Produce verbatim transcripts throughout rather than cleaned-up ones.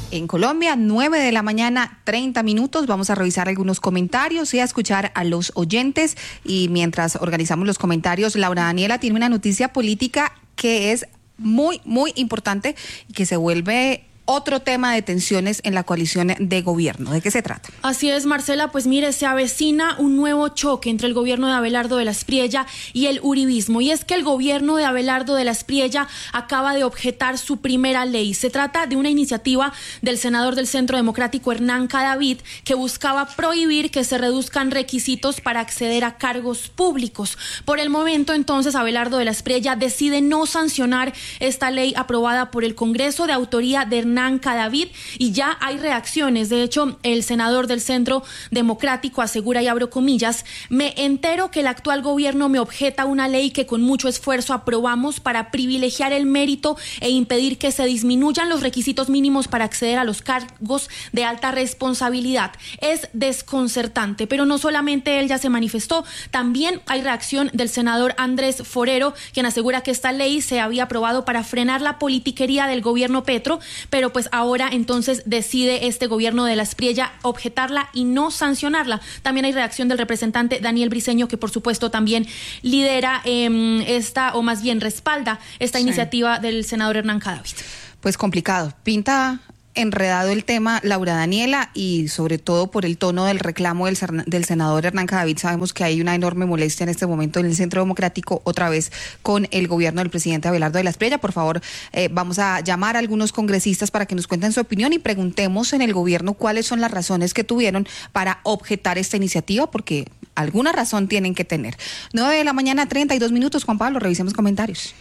en Colombia, nueve de la mañana, treinta minutos. Vamos a revisar algunos comentarios y a escuchar a los oyentes. Y mientras organizamos los comentarios, Laura Daniela tiene una noticia política que es muy, muy importante y que se vuelve otro tema de tensiones en la coalición de gobierno. ¿De qué se trata? Así es, Marcela, pues mire, se avecina un nuevo choque entre el gobierno de Abelardo de la Espriella y el uribismo, y es que el gobierno de Abelardo de la Espriella acaba de objetar su primera ley. Se trata de una iniciativa del senador del Centro Democrático Hernán Cadavid, que buscaba prohibir que se reduzcan requisitos para acceder a cargos públicos. Por el momento, entonces, Abelardo de la Espriella decide no sancionar esta ley aprobada por el Congreso de autoría de Hernán Cadavid, y ya hay reacciones. De hecho, el senador del Centro Democrático asegura, y abro comillas, me entero que el actual gobierno me objeta una ley que con mucho esfuerzo aprobamos para privilegiar el mérito e impedir que se disminuyan los requisitos mínimos para acceder a los cargos de alta responsabilidad. Es desconcertante, pero no solamente él ya se manifestó, también hay reacción del senador Andrés Forero, quien asegura que esta ley se había aprobado para frenar la politiquería del gobierno Petro, pero pues ahora entonces decide este gobierno de la Espriella objetarla y no sancionarla. También hay reacción del representante Daniel Briceño, que por supuesto también lidera eh, esta, o más bien respalda esta sí. iniciativa del senador Hernán Cadavid. Pues complicado, pinta enredado el tema, Laura Daniela, y sobre todo por el tono del reclamo del, del senador Hernán Cadavid. Sabemos que hay una enorme molestia en este momento en el Centro Democrático, otra vez con el gobierno del presidente Abelardo de la Espriella. Por favor, eh, vamos a llamar a algunos congresistas para que nos cuenten su opinión y preguntemos en el gobierno cuáles son las razones que tuvieron para objetar esta iniciativa, porque alguna razón tienen que tener. nueve de la mañana, treinta y dos minutos. Juan Pablo, revisemos comentarios.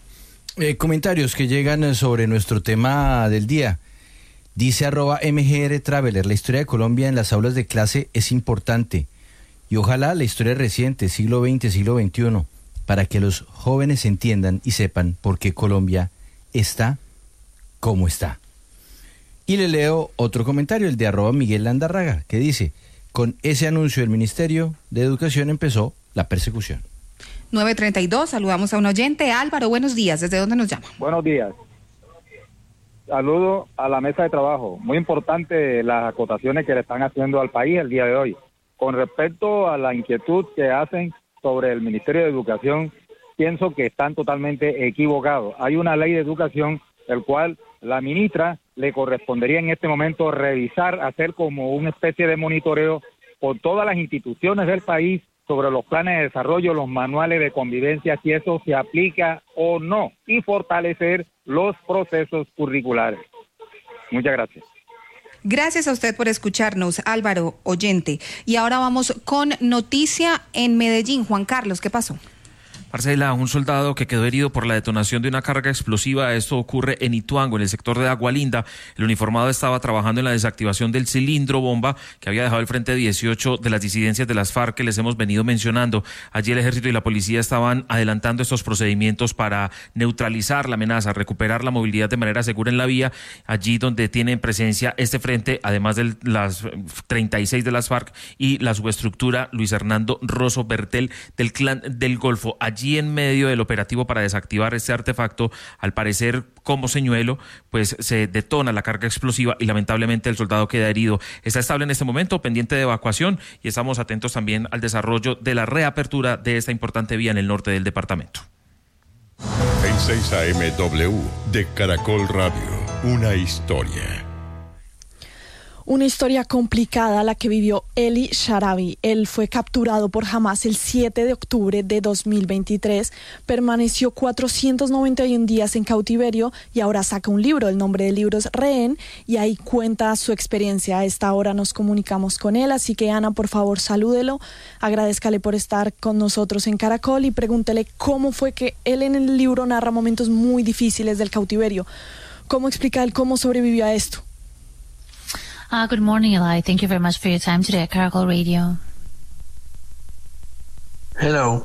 Eh, comentarios que llegan sobre nuestro tema del día. Dice arroba M G R Traveler, la historia de Colombia en las aulas de clase es importante y ojalá la historia reciente, siglo veinte, siglo veintiuno, para que los jóvenes entiendan y sepan por qué Colombia está como está. Y le leo otro comentario, el de arroba Miguel Landarraga, que dice, con ese anuncio del Ministerio de Educación empezó la persecución. nueve treinta y dos, saludamos a un oyente. Álvaro, buenos días, ¿desde dónde nos llama? Buenos días. Saludo a la mesa de trabajo. Muy importante las acotaciones que le están haciendo al país el día de hoy. Con respecto a la inquietud que hacen sobre el Ministerio de Educación, pienso que están totalmente equivocados. Hay una ley de educación, el cual la ministra le correspondería en este momento revisar, hacer como una especie de monitoreo por todas las instituciones del país sobre los planes de desarrollo, los manuales de convivencia, si eso se aplica o no, y fortalecer los procesos curriculares. Muchas gracias. Gracias a usted por escucharnos, Álvaro, oyente. Y ahora vamos con noticia en Medellín. Juan Carlos, ¿qué pasó? Marcela, un soldado que quedó herido por la detonación de una carga explosiva. Esto ocurre en Ituango, en el sector de Agualinda. El uniformado estaba trabajando en la desactivación del cilindro bomba que había dejado el frente dieciocho de las disidencias de las FARC que les hemos venido mencionando. Allí el ejército y la policía estaban adelantando estos procedimientos para neutralizar la amenaza, recuperar la movilidad de manera segura en la vía, allí donde tienen presencia este frente, además de las treinta y seis de las FARC y la subestructura Luis Hernando Rosso Bertel del Clan del Golfo. Allí Allí en medio del operativo para desactivar este artefacto, al parecer como señuelo, pues se detona la carga explosiva y lamentablemente el soldado queda herido. Está estable en este momento, pendiente de evacuación, y estamos atentos también al desarrollo de la reapertura de esta importante vía en el norte del departamento. En seis A M W de Caracol Radio, una historia. Una historia complicada la que vivió Eli Sharabi. Él fue capturado por Hamas el siete de octubre de dos mil veintitrés, permaneció cuatrocientos noventa y uno días en cautiverio y ahora saca un libro. El nombre del libro es Rehén y ahí cuenta su experiencia. A esta hora nos comunicamos con él, así que Ana, por favor, salúdelo, agradézcale por estar con nosotros en Caracol y pregúntele cómo fue que él en el libro narra momentos muy difíciles del cautiverio. ¿Cómo explica él cómo sobrevivió a esto? Uh, good morning, Eli. Thank you very much for your time today at Caracol Radio. Hello.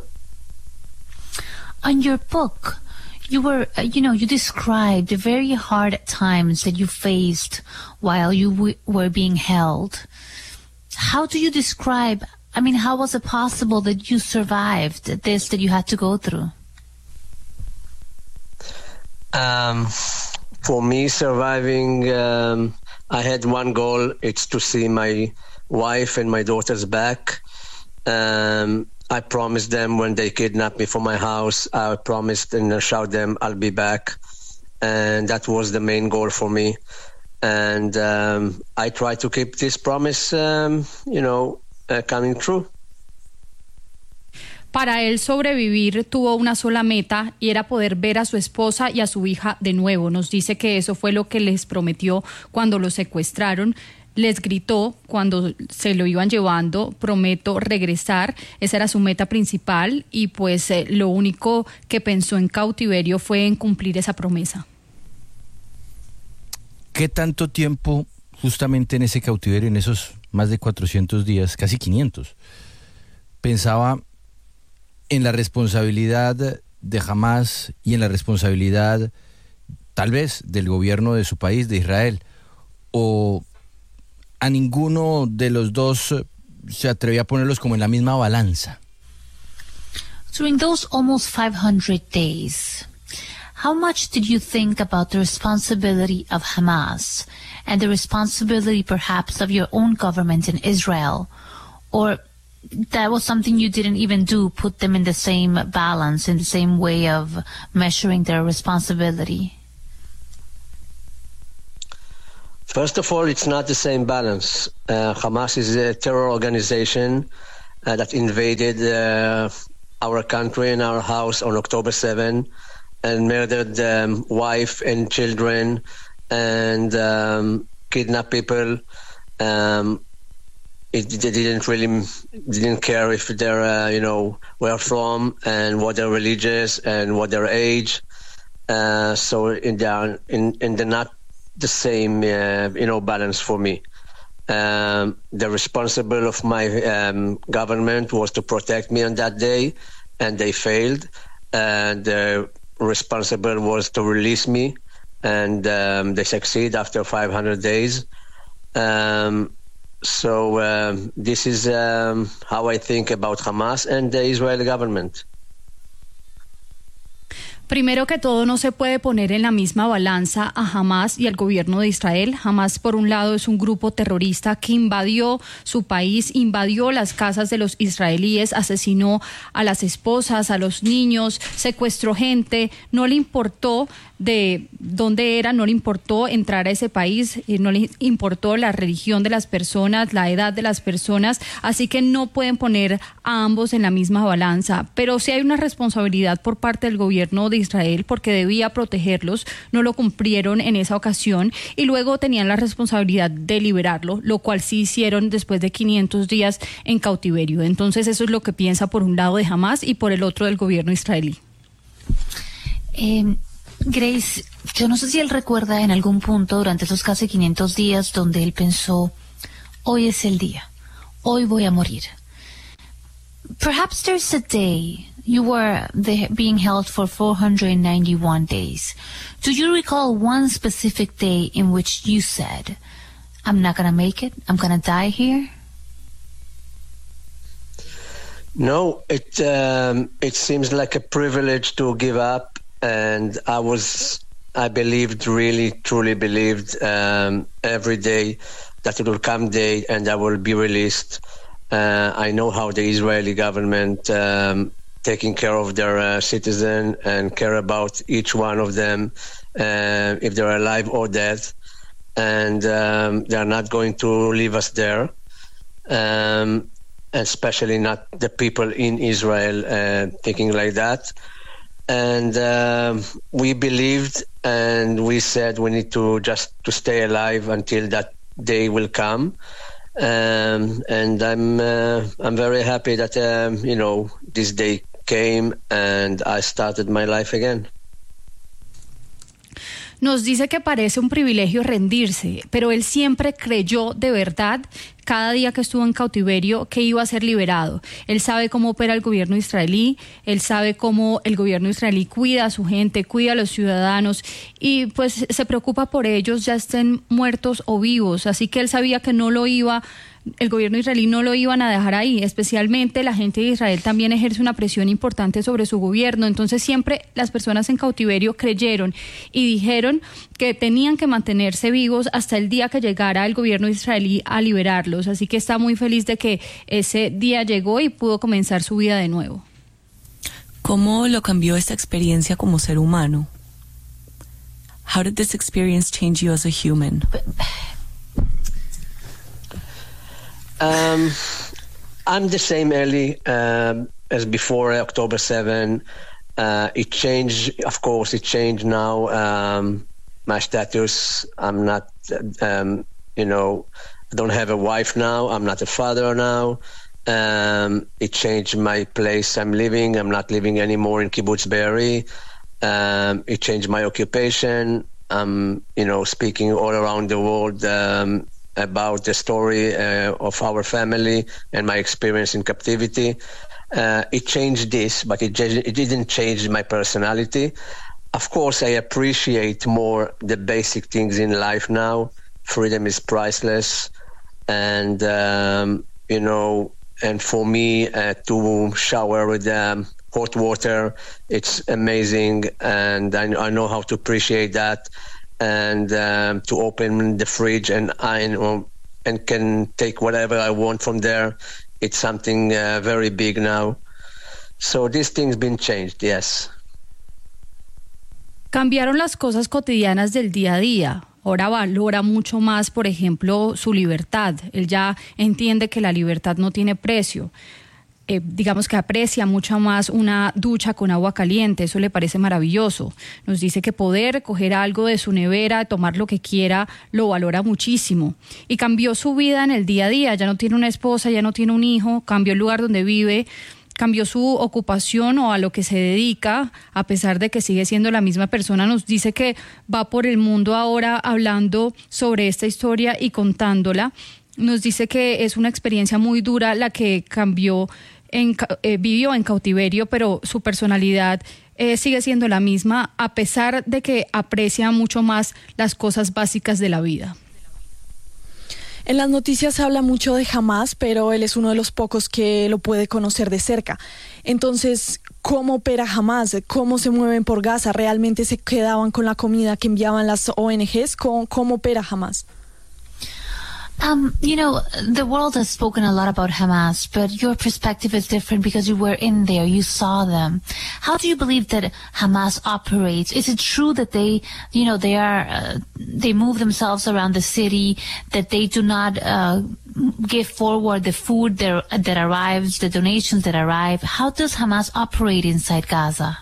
On your book, you were, uh, you know, you described the very hard times that you faced while you w- were being held. How do you describe, I mean, how was it possible that you survived this, that you had to go through? Um, for me, surviving um, I had one goal. It's to see my wife and my daughters back. Um, I promised them when they kidnapped me from my house, I promised and assured them I'll be back. And that was the main goal for me. And um, I try to keep this promise, um, you know, uh, coming true. Para él sobrevivir tuvo una sola meta y era poder ver a su esposa y a su hija de nuevo. Nos dice que eso fue lo que les prometió cuando lo secuestraron. Les gritó cuando se lo iban llevando, prometo regresar. Esa era su meta principal y pues eh, lo único que pensó en cautiverio fue en cumplir esa promesa. ¿Qué tanto tiempo justamente en ese cautiverio, en esos más de cuatrocientos días, casi quinientos, pensaba en la responsabilidad de Hamas y en la responsabilidad tal vez del gobierno de su país, de Israel? ¿O a ninguno de los dos se atrevía a ponerlos como en la misma balanza? During those almost five hundred days, how much did you think about the responsibility of Hamas and the responsibility perhaps of your own government in Israel? Or that was something you didn't even do, put them in the same balance, in the same way of measuring their responsibility? First of all, it's not the same balance. Uh, Hamas is a terror organization uh, that invaded uh, our country and our house on October seventh and murdered um, wife and children and um, kidnapped people. Um, it, they didn't really didn't care if they're uh, you know where from and what they're religious and what their age. Uh, so in the in in the not the same, uh, you know, balance for me. Um, the responsible of my um, government was to protect me on that day, and they failed. And the responsible was to release me, and um, they succeed after five hundred days. Um, so um, this is um, how I think about Hamas and the Israeli government. Primero que todo, no se puede poner en la misma balanza a Hamas y al gobierno de Israel. Hamas, por un lado, es un grupo terrorista que invadió su país, invadió las casas de los israelíes, asesinó a las esposas, a los niños, secuestró gente, no le importó de dónde era, no le importó entrar a ese país, no le importó la religión de las personas, la edad de las personas, así que no pueden poner a ambos en la misma balanza. Pero sí hay una responsabilidad por parte del gobierno de Israel porque debía protegerlos, no lo cumplieron en esa ocasión y luego tenían la responsabilidad de liberarlo, lo cual sí hicieron después de quinientos días en cautiverio. Entonces eso es lo que piensa por un lado de Hamas y por el otro del gobierno israelí. Eh, Grace, yo no sé si él recuerda en algún punto durante esos casi quinientos días donde él pensó, hoy es el día, hoy voy a morir. Perhaps there's a day you were the, being held for four hundred ninety-one days. Do you recall one specific day in which you said, I'm not going to make it, I'm going to die here? No, it um, it seems like a privilege to give up. And I was, I believed, really, truly believed um, every day that it will come day and I will be released. Uh, I know how the Israeli government um, taking care of their uh, citizen and care about each one of them, uh, if they're alive or dead. And um, they're not going to leave us there, um, especially not the people in Israel uh, thinking like that. And uh, we believed and we said we need to just to stay alive until that day will come. Um, and I'm uh, I'm very happy that, um, you know, this day came and I started my life again. Nos dice que parece un privilegio rendirse, pero él siempre creyó de verdad cada día que estuvo en cautiverio que iba a ser liberado. Él sabe cómo opera el gobierno israelí, él sabe cómo el gobierno israelí cuida a su gente, cuida a los ciudadanos y pues se preocupa por ellos, ya estén muertos o vivos. Así que él sabía que no lo iba el gobierno israelí no lo iban a dejar ahí, especialmente la gente de Israel también ejerce una presión importante sobre su gobierno, entonces siempre las personas en cautiverio creyeron y dijeron que tenían que mantenerse vivos hasta el día que llegara el gobierno israelí a liberarlos, así que está muy feliz de que ese día llegó y pudo comenzar su vida de nuevo. ¿Cómo lo cambió esta experiencia como ser humano? How did this experience change you as a human? Um, I'm the same, Ellie, um, as before October seventh. Uh, it changed, of course, it changed now. Um, my status, I'm not, um, you know, I don't have a wife now. I'm not a father now. Um, it changed my place I'm living. I'm not living anymore in Kibbutz Be'eri. Um, it changed my occupation. I'm, you know, speaking all around the world, um, about the story uh, of our family and my experience in captivity. Uh, it changed this, but it, it didn't change my personality. Of course, I appreciate more the basic things in life now. Freedom is priceless. And, um, you know, and for me uh, to shower with um, hot water, it's amazing. And I, I know how to appreciate that. And um, to open the fridge and I and can take whatever I want from there. It's something uh, very big now. So this thing's been changed, yes. Cambiaron las cosas cotidianas del día a día. Ahora valora mucho más, por ejemplo, su libertad. Él ya entiende que la libertad no tiene precio. Eh, digamos que aprecia mucho más una ducha con agua caliente, eso le parece maravilloso. Nos dice que poder coger algo de su nevera, tomar lo que quiera, lo valora muchísimo. Y cambió su vida en el día a día, ya no tiene una esposa, ya no tiene un hijo, cambió el lugar donde vive, cambió su ocupación o a lo que se dedica, a pesar de que sigue siendo la misma persona. Nos dice que va por el mundo ahora hablando sobre esta historia y contándola. Nos dice que es una experiencia muy dura la que cambió En, eh, vivió en cautiverio, pero su personalidad eh, sigue siendo la misma, a pesar de que aprecia mucho más las cosas básicas de la vida. En las noticias se habla mucho de Hamas, pero él es uno de los pocos que lo puede conocer de cerca. Entonces, ¿cómo opera Hamas? ¿Cómo se mueven por Gaza? ¿Realmente se quedaban con la comida que enviaban las O N Ges? ¿Cómo, cómo opera Hamas? Um, you know, the world has spoken a lot about Hamas, but your perspective is different because you were in there, you saw them. How do you believe that Hamas operates? Is it true that they, you know, they are, uh, they move themselves around the city, that they do not uh, give forward the food that, that arrives, the donations that arrive? How does Hamas operate inside Gaza?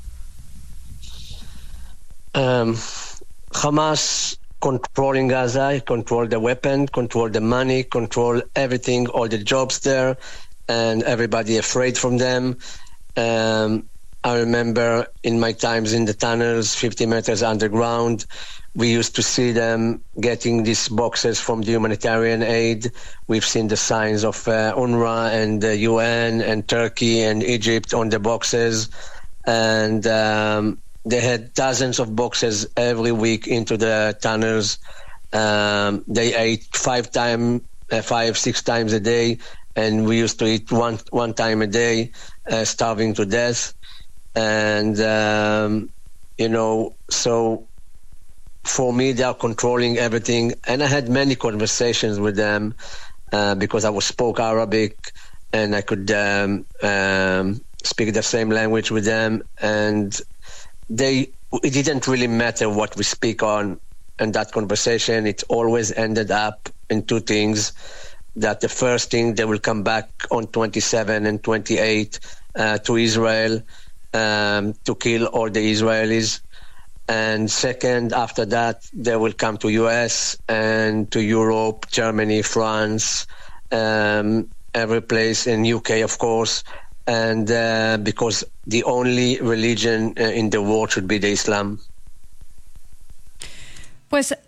Um, Hamas controlling Gaza, control the weapon, control the money, control everything, all the jobs there, and everybody afraid from them. Um, I remember in my times in the tunnels, fifty meters underground, we used to see them getting these boxes from the humanitarian aid. We've seen the signs of uh, UNRWA and the U N and Turkey and Egypt on the boxes. And um, they had dozens of boxes every week into the tunnels. Um, they ate five time, uh, five, six times a day, and we used to eat one one time a day, uh, starving to death. And um, you know, so for me, they are controlling everything. And I had many conversations with them uh, because I was spoke Arabic, and I could um, um, speak the same language with them. And They, it didn't really matter what we speak on in that conversation. It always ended up in two things. That the first thing, they will come back on twenty-seven and twenty-eight uh, to Israel um, to kill all the Israelis. And second, after that, they will come to U S and to Europe, Germany, France, um, every place, in U K, of course. And uh, because the only religion uh, in the world should be the Islam. Pues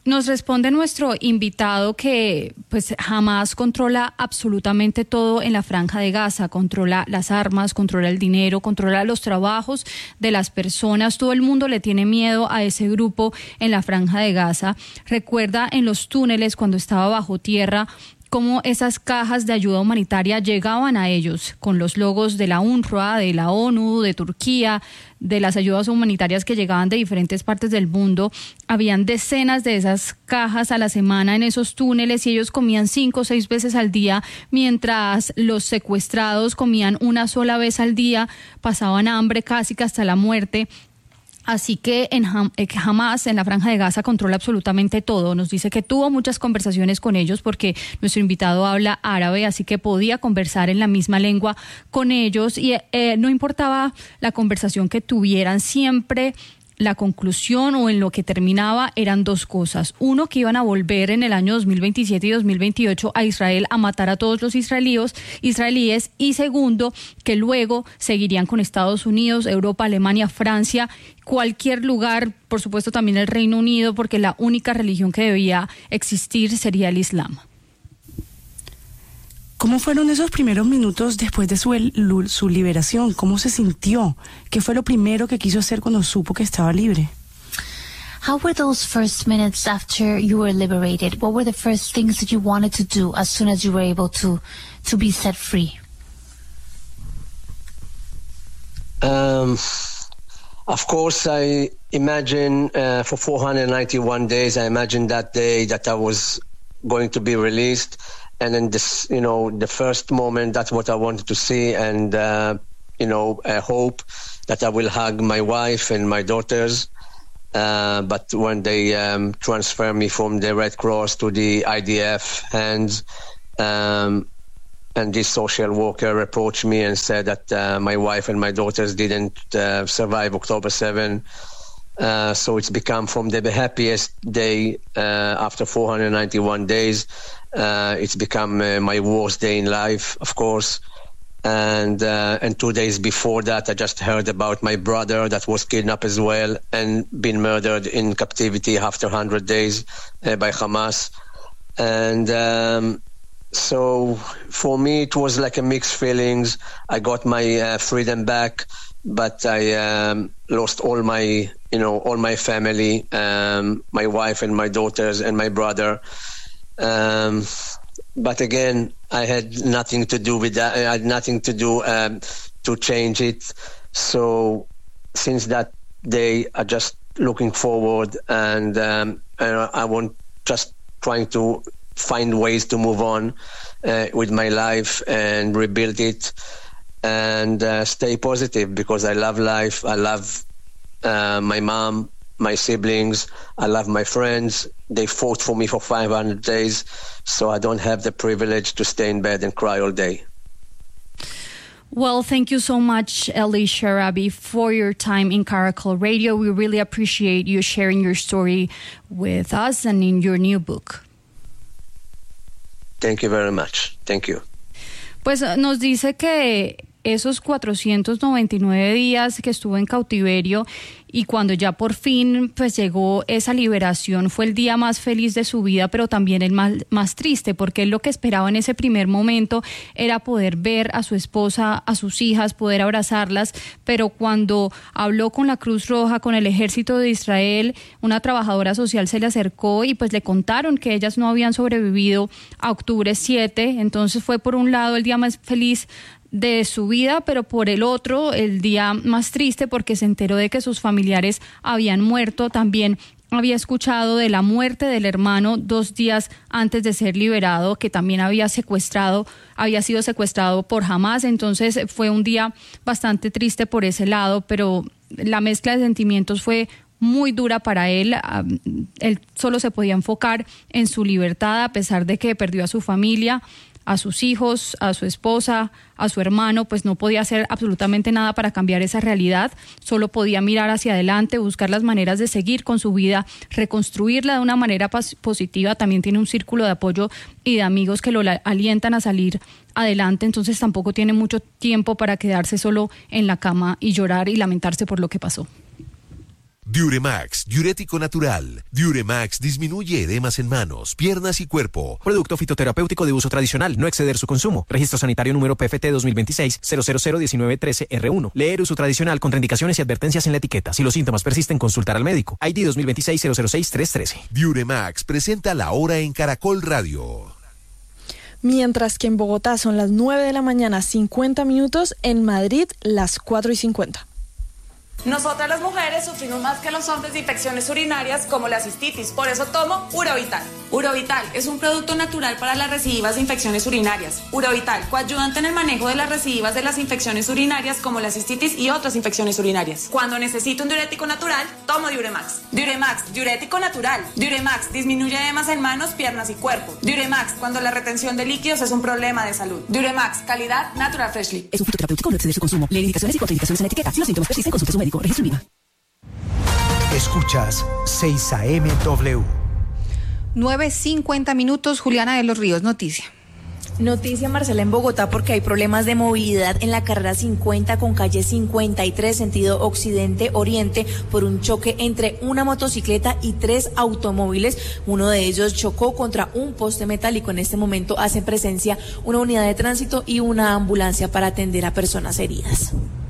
Nos responde nuestro invitado que pues Hamás controla absolutamente todo en la Franja de Gaza, controla las armas, controla el dinero, controla los trabajos de las personas. Todo el mundo le tiene miedo a ese grupo en la Franja de Gaza. Recuerda en los túneles cuando estaba bajo tierra cómo esas cajas de ayuda humanitaria llegaban a ellos con los logos de la UNRWA, de la ONU, de Turquía, de las ayudas humanitarias que llegaban de diferentes partes del mundo. Habían decenas de esas cajas a la semana en esos túneles y ellos comían cinco o seis veces al día, mientras los secuestrados comían una sola vez al día, pasaban hambre casi que hasta la muerte. Así que en Hamás, en la Franja de Gaza, controla absolutamente todo. Nos dice que tuvo muchas conversaciones con ellos porque nuestro invitado habla árabe, así que podía conversar en la misma lengua con ellos y eh, no importaba la conversación que tuvieran, siempre la conclusión o en lo que terminaba eran dos cosas. Uno, que iban a volver en el año dos mil veintisiete y dos mil veintiocho a Israel a matar a todos los israelíes, israelíes y segundo, que luego seguirían con Estados Unidos, Europa, Alemania, Francia, cualquier lugar, por supuesto también el Reino Unido, porque la única religión que debía existir sería el Islam. ¿Cómo fueron esos primeros minutos después de su, su liberación? ¿Cómo se sintió? ¿Qué fue lo primero que quiso hacer cuando supo que estaba libre? How were those first minutes after you were liberated? What were the first things that you wanted to do as soon as you were able to, to be set free? Um, of course, I imagine uh, for four hundred ninety-one days, I imagined that day that I was going to be released. And then this, you know, the first moment, that's what I wanted to see. And, uh, you know, I hope that I will hug my wife and my daughters. Uh, but when they um, transfer me from the Red Cross to the I D F hands, um, and this social worker approached me and said that uh, my wife and my daughters didn't uh, survive October seventh. Uh, so it's become from the happiest day uh, after four hundred ninety-one days. Uh, it's become uh, my worst day in life, of course. And uh, and two days before that, I just heard about my brother that was kidnapped as well and been murdered in captivity after one hundred days uh, by Hamas. And um, so for me, it was like a mixed feelings. I got my uh, freedom back, but I um, lost all my, you know, all my family, um, my wife and my daughters and my brother. Um, but again, I had nothing to do with that. I had nothing to do um, to change it. So since that day, I'm just looking forward, and, um, and I want just trying to find ways to move on uh, with my life and rebuild it and uh, stay positive, because I love life. I love uh, my mom, my siblings. I love my friends. They fought for me for five hundred days, so I don't have the privilege to stay in bed and cry all day. Well, thank you so much, Eli Sharabi, for your time in Caracol Radio. We really appreciate you sharing your story with us and in your new book. Thank you very much. Thank you. Pues nos dice que esos cuatrocientos noventa y nueve días que estuvo en cautiverio y cuando ya por fin pues llegó esa liberación, fue el día más feliz de su vida, pero también el más, más triste, porque él lo que esperaba en ese primer momento era poder ver a su esposa, a sus hijas, poder abrazarlas, pero cuando habló con la Cruz Roja, con el Ejército de Israel, una trabajadora social se le acercó y pues le contaron que ellas no habían sobrevivido a octubre siete, entonces fue por un lado el día más feliz de su vida, pero por el otro el día más triste, porque se enteró de que sus familiares habían muerto. También había escuchado de la muerte del hermano dos días antes de ser liberado, que también había secuestrado, había sido secuestrado por Hamás. Entonces fue un día bastante triste por ese lado, pero la mezcla de sentimientos fue muy dura para él. Él solo se podía enfocar en su libertad, a pesar de que perdió a su familia, a sus hijos, a su esposa, a su hermano, pues no podía hacer absolutamente nada para cambiar esa realidad, solo podía mirar hacia adelante, buscar las maneras de seguir con su vida, reconstruirla de una manera positiva. También tiene un círculo de apoyo y de amigos que lo alientan a salir adelante, entonces tampoco tiene mucho tiempo para quedarse solo en la cama y llorar y lamentarse por lo que pasó. Diuremax, diurético natural. Diuremax disminuye edemas en manos, piernas y cuerpo. Producto fitoterapéutico de uso tradicional, no exceder su consumo. Registro sanitario número P F T dos mil veintiséis cero cero cero diecinueve trece R uno. Leer uso tradicional, contraindicaciones y advertencias en la etiqueta. Si los síntomas persisten, consultar al médico. I D dos mil veintiséis cero cero seis tres trece. Diuremax presenta la hora en Caracol Radio. Mientras que en Bogotá son las nueve de la mañana, cincuenta minutos, en Madrid las cuatro y cincuenta. Nosotras las mujeres sufrimos más que los hombres de infecciones urinarias como la cistitis, por eso tomo Urovital. Urovital es un producto natural para las recidivas de infecciones urinarias. Urovital, coayudante en el manejo de las recidivas de las infecciones urinarias como la cistitis y otras infecciones urinarias. Cuando necesito un diurético natural, tomo Diuremax. Diuremax, diurético natural. Diuremax disminuye edemas en manos, piernas y cuerpo. Diuremax, cuando la retención de líquidos es un problema de salud. Diuremax, calidad Natural Freshly. Es un fitoterapéutico, no exceder su consumo. Lee indicaciones y contraindicaciones en la etiqueta. Si los síntomas persisten, consulte a su médico. Registro INVIMA. Escuchas seis A M W. nueve cincuenta minutos, Juliana de los Ríos, noticia. Noticia, Marcela, en Bogotá porque hay problemas de movilidad en la carrera cincuenta con calle cincuenta y tres, sentido occidente-oriente, por un choque entre una motocicleta y tres automóviles. Uno de ellos chocó contra un poste metálico. En este momento hacen presencia una unidad de tránsito y una ambulancia para atender a personas heridas.